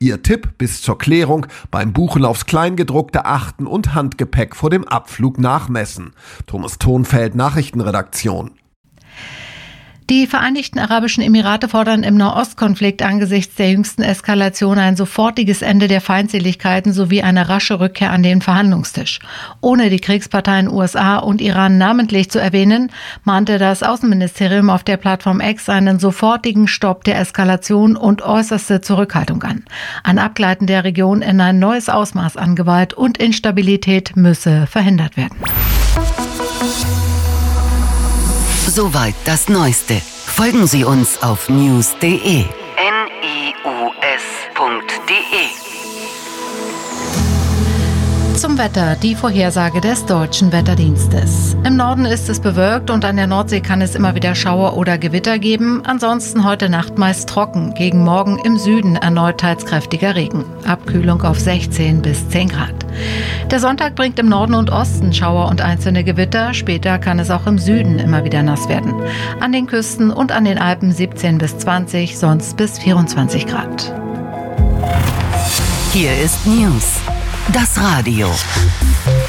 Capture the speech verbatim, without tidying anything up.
Ihr Tipp bis zur Klärung: beim Buchen aufs Kleingedruckte achten und Handgepäck vor dem Abflug nachmessen. Thomas Thonfeld, Nachrichtenredaktion. Die Vereinigten Arabischen Emirate fordern im Nahostkonflikt angesichts der jüngsten Eskalation ein sofortiges Ende der Feindseligkeiten sowie eine rasche Rückkehr an den Verhandlungstisch. Ohne die Kriegsparteien U S A und Iran namentlich zu erwähnen, mahnte das Außenministerium auf der Plattform X einen sofortigen Stopp der Eskalation und äußerste Zurückhaltung an. Ein Abgleiten der Region in ein neues Ausmaß an Gewalt und Instabilität müsse verhindert werden. Soweit das Neueste. Folgen Sie uns auf news punkt de. N I U S punkt de. Zum Wetter, die Vorhersage des Deutschen Wetterdienstes. Im Norden ist es bewölkt und an der Nordsee kann es immer wieder Schauer oder Gewitter geben. Ansonsten heute Nacht meist trocken. Gegen Morgen im Süden erneut teils kräftiger Regen. Abkühlung auf sechzehn bis zehn Grad. Der Sonntag bringt im Norden und Osten Schauer und einzelne Gewitter. Später kann es auch im Süden immer wieder nass werden. An den Küsten und an den Alpen siebzehn bis zwanzig, sonst bis vierundzwanzig Grad. Hier ist News. Das Radio.